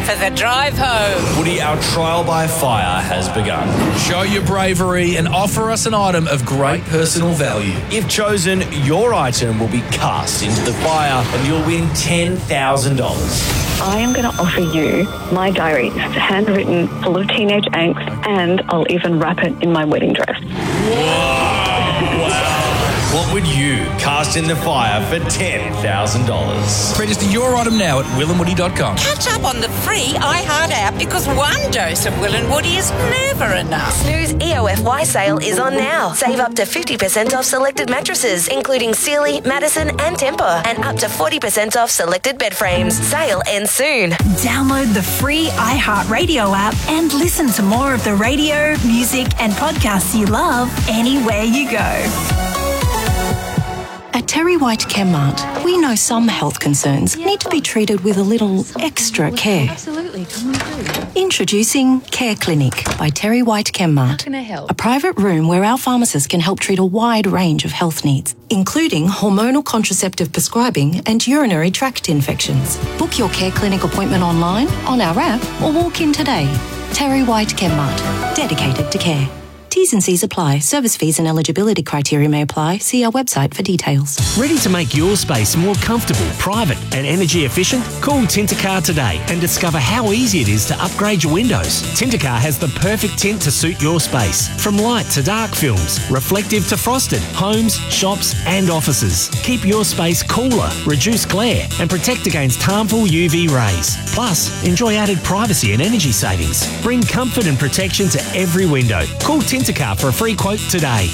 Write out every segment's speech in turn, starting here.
for the drive home. Woody, our trial by fire has begun. Show your bravery and offer us an item of great personal value. If chosen, your item will be cast into the fire and you'll win $10,000. I am going to offer you my diary. It's handwritten, full of teenage angst, and I'll even wrap it in my wedding dress. Wow. What would you cast in the fire for $10,000? Register your item now at willandwoody.com. Catch up on the free iHeart app because one dose of Will and Woody is never enough. Snooze EOFY sale is on now. Save up to 50% off selected mattresses, including Sealy, Madison and Tempur, and up to 40% off selected bed frames. Sale ends soon. Download the free iHeartRadio app and listen to more of the radio, music and podcasts you love anywhere you go. At Terry White Chemmart, we know some health concerns need to be treated with a little extra care. Absolutely. Come on through. Introducing Care Clinic by Terry White Chemmart. How can I help? A private room where our pharmacists can help treat a wide range of health needs, including hormonal contraceptive prescribing and urinary tract infections. Book your Care Clinic appointment online, on our app, or walk in today. Terry White Chemmart. Dedicated to care. T's and C's apply. Service fees and eligibility criteria may apply. See our website for details. Ready to make your space more comfortable, private and energy efficient? Call Tintercar today and discover how easy it is to upgrade your windows. Tintercar has the perfect tint to suit your space. From light to dark films, reflective to frosted, homes, shops and offices. Keep your space cooler, reduce glare and protect against harmful UV rays. Plus, enjoy added privacy and energy savings. Bring comfort and protection to every window. Call Tintercar for a free quote today.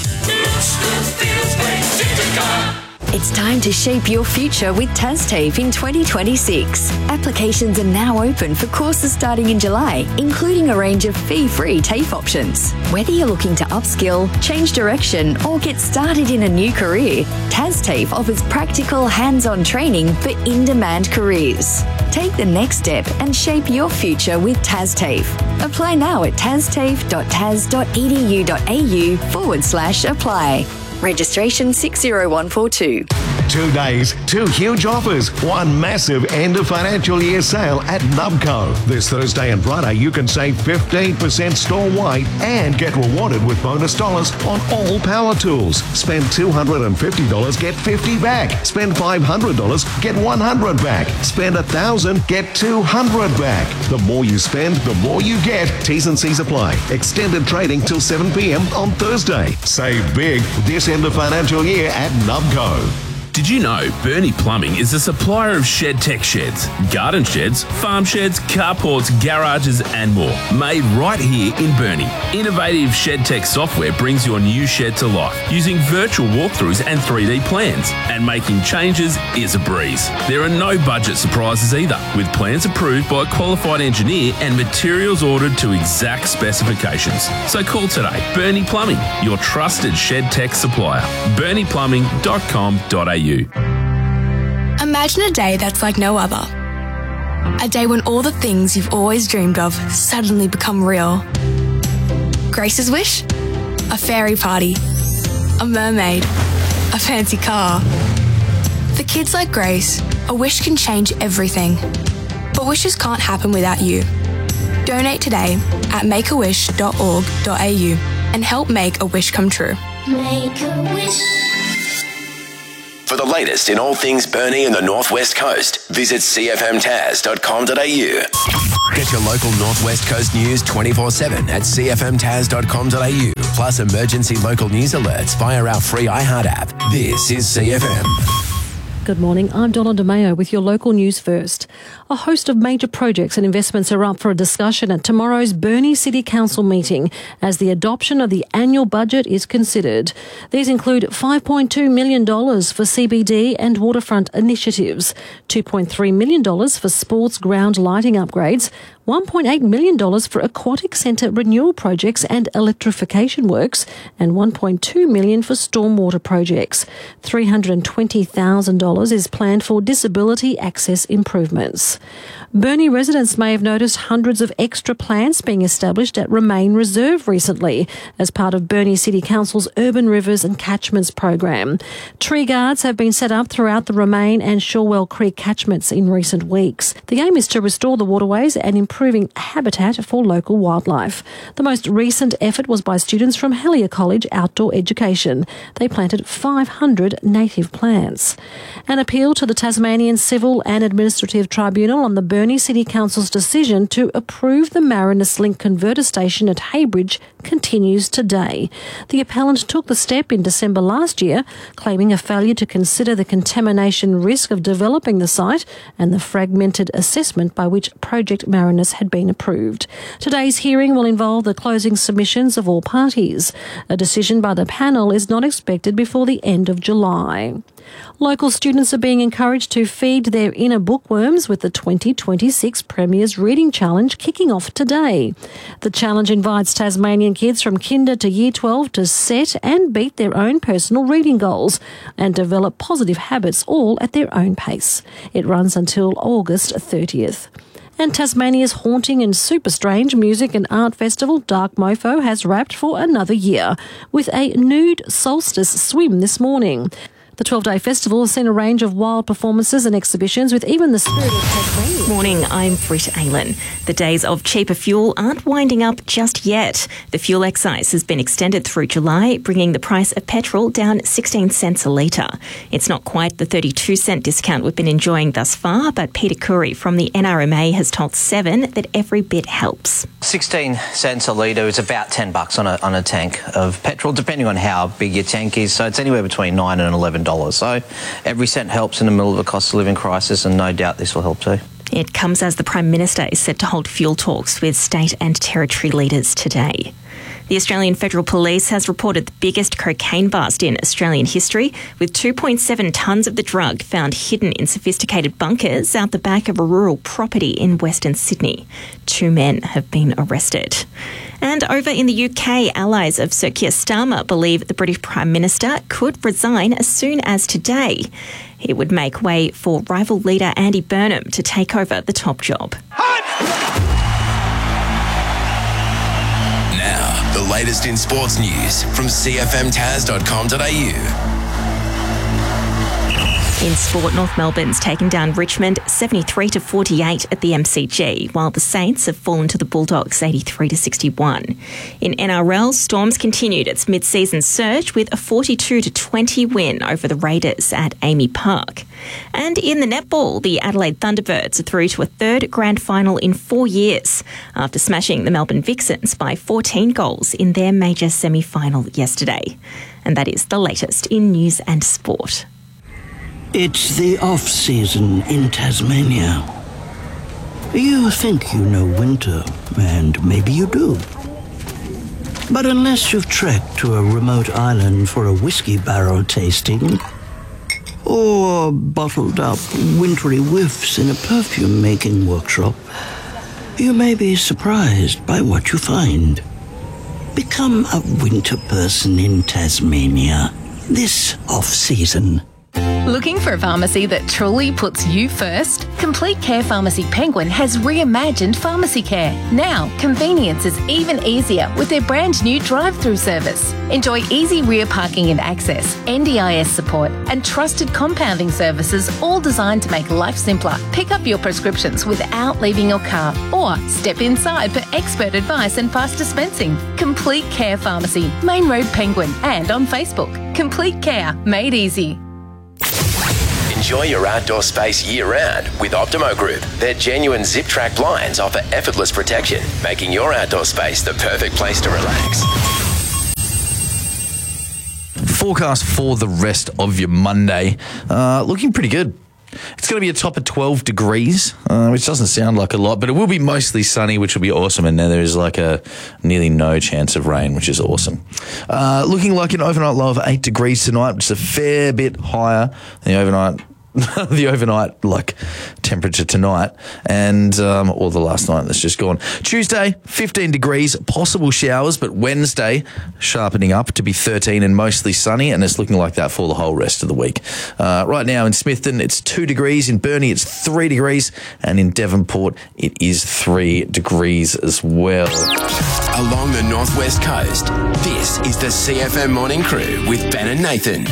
It's time to shape your future with TASTAFE in 2026. Applications are now open for courses starting in July, including a range of fee-free TAFE options. Whether you're looking to upskill, change direction, or get started in a new career, TASTAFE offers practical, hands-on training for in-demand careers. Take the next step and shape your future with TASTAFE. Apply now at tastafe.tas.edu.au/apply. Registration 60142. 2 days, 2 huge offers, 1 massive end of financial year sale at Nubco. This Thursday and Friday, you can save 15% store-wide and get rewarded with bonus dollars on all power tools. Spend $250, get $50 back. Spend $500, get $100 back. Spend $1,000, get $200 back. The more you spend, the more you get. T's and C's apply. Extended trading till 7 p.m. on Thursday. Save big this end of financial year at Nubco. Did you know Bernie Plumbing is a supplier of shed tech sheds, garden sheds, farm sheds, carports, garages and more, made right here in Bernie. Innovative shed tech software brings your new shed to life using virtual walkthroughs and 3D plans, and making changes is a breeze. There are no budget surprises either, with plans approved by a qualified engineer and materials ordered to exact specifications. So call today. Bernie Plumbing, your trusted shed tech supplier. bernieplumbing.com.au. Imagine a day that's like no other. A day when all the things you've always dreamed of suddenly become real. Grace's wish? A fairy party. A mermaid. A fancy car. For kids like Grace, a wish can change everything. But wishes can't happen without you. Donate today at makeawish.org.au and help make a wish come true. Make a wish. For the latest in all things Bernie and the Northwest Coast, visit cfmtas.com.au. Get your local Northwest Coast news 24/7 at cfmtas.com.au. Plus emergency local news alerts via our free iHeart app. This is CFM. Good morning, I'm Donna DeMeo with your local news first. A host of major projects and investments are up for a discussion at tomorrow's Burnie City Council meeting as the adoption of the annual budget is considered. These include $5.2 million for CBD and waterfront initiatives, $2.3 million for sports ground lighting upgrades, $1.8 million for aquatic centre renewal projects and electrification works, and $1.2 million for stormwater projects. $320,000 is planned for disability access improvements. Burnie residents may have noticed hundreds of extra plants being established at Remain Reserve recently as part of Burnie City Council's Urban Rivers and Catchments program. Tree guards have been set up throughout the Remain and Shorewell Creek catchments in recent weeks. The aim is to restore the waterways and improving habitat for local wildlife. The most recent effort was by students from Hellier College Outdoor Education. They planted 500 native plants. An appeal to the Tasmanian Civil and Administrative Tribunal on the Burnie City Council's decision to approve the Marinus Link converter station at Haybridge continues today. The appellant took the step in December last year, claiming a failure to consider the contamination risk of developing the site and the fragmented assessment by which Project Marinus had been approved. Today's hearing will involve the closing submissions of all parties. A decision by the panel is not expected before the end of July. Local students are being encouraged to feed their inner bookworms with the 2026 Premier's Reading Challenge kicking off today. The challenge invites Tasmanian kids from kinder to year 12 to set and beat their own personal reading goals and develop positive habits all at their own pace. It runs until August 30th. And Tasmania's haunting and super strange music and art festival, Dark Mofo, has wrapped for another year with a nude solstice swim this morning. The 12-day festival has seen a range of wild performances and exhibitions with even the spirit of Tasmania. Morning, I'm Britt Aylen. The days of cheaper fuel aren't winding up just yet. The fuel excise has been extended through July, bringing the price of petrol down 16 cents a litre. It's not quite the 32-cent discount we've been enjoying thus far, but Peter Curry from the NRMA has told Seven that every bit helps. 16 cents a litre is about $10 on a tank of petrol, depending on how big your tank is. So it's anywhere between $9 and $11. So every cent helps in the middle of a cost of living crisis, and no doubt this will help too. It comes as the Prime Minister is set to hold fuel talks with state and territory leaders today. The Australian Federal Police has reported the biggest cocaine bust in Australian history, with 2.7 tonnes of the drug found hidden in sophisticated bunkers out the back of a rural property in Western Sydney. 2 men have been arrested. And over in the UK, allies of Sir Keir Starmer believe the British Prime Minister could resign as soon as today. It would make way for rival leader Andy Burnham to take over the top job. Now, the latest in sports news from cfmtaz.com.au. In sport, North Melbourne's taken down Richmond 73-48 at the MCG, while the Saints have fallen to the Bulldogs 83-61. In NRL, Storms continued its mid-season surge with a 42-20 win over the Raiders at Amy Park. And in the netball, the Adelaide Thunderbirds are through to a third grand final in 4 years after smashing the Melbourne Vixens by 14 goals in their major semi-final yesterday. And that is the latest in news and sport. It's the off-season in Tasmania. You think you know winter, and maybe you do. But unless you've trekked to a remote island for a whiskey barrel tasting, or bottled up wintry whiffs in a perfume-making workshop, you may be surprised by what you find. Become a winter person in Tasmania this off-season. Looking for a pharmacy that truly puts you first? Complete Care Pharmacy Penguin has reimagined pharmacy care. Now, convenience is even easier with their brand new drive-through service. Enjoy easy rear parking and access, NDIS support, and trusted compounding services, all designed to make life simpler. Pick up your prescriptions without leaving your car, or step inside for expert advice and fast dispensing. Complete Care Pharmacy, Main Road Penguin, and on Facebook. Complete Care, made easy. Enjoy your outdoor space year-round with Optimo Group. Their genuine zip-track blinds offer effortless protection, making your outdoor space the perfect place to relax. Forecast for the rest of your Monday. Looking pretty good. It's going to be a top of 12 degrees, which doesn't sound like a lot, but it will be mostly sunny, which will be awesome. And then there's like a nearly no chance of rain, which is awesome. Looking like an overnight low of 8 degrees tonight, which is a fair bit higher than the overnight the overnight temperature tonight and or the last night that's just gone. Tuesday, 15 degrees, possible showers, but Wednesday sharpening up to be 13 and mostly sunny, and it's looking like that for the whole rest of the week. Right now in Smithton, it's 2 degrees. In Burnie, it's 3 degrees, and in Devonport, it is 3 degrees as well. Along the northwest coast, this is the CFM Morning Crew with Ben and Nathan.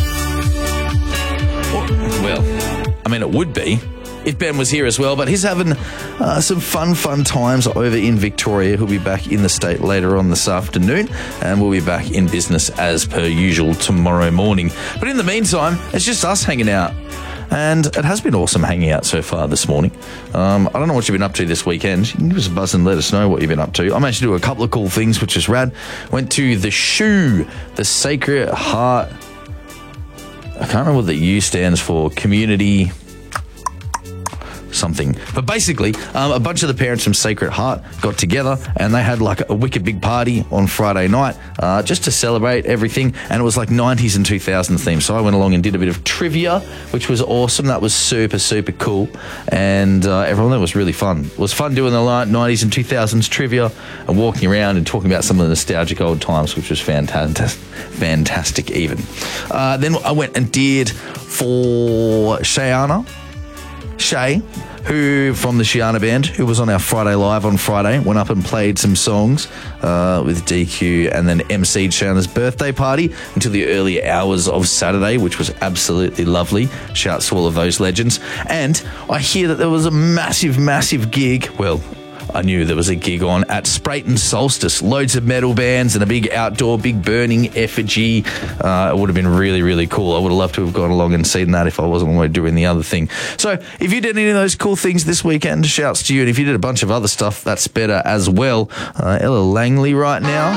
Well, I mean, it would be if Ben was here as well, but he's having some fun times over in Victoria. He'll be back in the state later on this afternoon, and we'll be back in business as per usual tomorrow morning. But in the meantime, it's just us hanging out. And it has been awesome hanging out so far this morning. I don't know what you've been up to this weekend. You can give us a buzz and let us know what you've been up to. I managed to do a couple of cool things, which is rad. Went to the SHU, the Sacred Heart. I can't remember what the U stands for. Community something. But basically, a bunch of the parents from Sacred Heart got together and they had like a wicked big party on Friday night just to celebrate everything. And it was like 90s and 2000s themed. So I went along and did a bit of trivia, which was awesome. That was super cool. And everyone, that was really fun. It was fun doing the 90s and 2000s trivia and walking around and talking about some of the nostalgic old times, which was fantastic even. Then I went and did for Shay, who from the Shiana Band, who was on our Friday Live on Friday, went up and played some songs with DQ and then emceed Shayana's birthday party until the early hours of Saturday, which was absolutely lovely. Shouts to all of those legends. And I hear that there was a massive gig. Well, I knew there was a gig on at Sprayton Solstice. Loads of metal bands and a big outdoor, big burning effigy. It would have been really cool. I would have loved to have gone along and seen that if I wasn't already doing the other thing. So if you did any of those cool things this weekend, shouts to you. And if you did a bunch of other stuff, that's better as well. Ella Langley right now.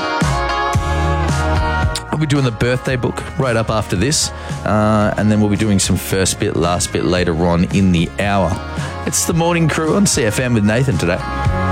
We'll be doing the birthday book right up after this. And then we'll be doing some first bit, last bit later on in the hour. It's the Morning Crew on CFM with Nathan today.